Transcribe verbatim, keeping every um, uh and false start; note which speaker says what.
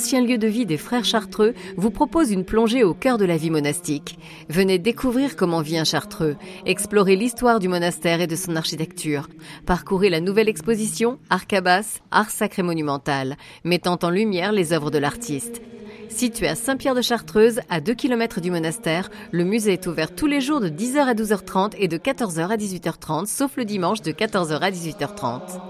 Speaker 1: l'ancien lieu de vie des frères chartreux, vous propose une plongée au cœur de la vie monastique. Venez découvrir comment vit un chartreux, explorer l'histoire du monastère et de son architecture, parcourez la nouvelle exposition Arcabas, art sacré monumental, mettant en lumière les œuvres de l'artiste. Situé à Saint-Pierre-de-Chartreuse, à deux kilomètres du monastère, le musée est ouvert tous les jours de dix heures à douze heures trente et de quatorze heures à dix-huit heures trente, sauf le dimanche de quatorze heures à dix-huit heures trente.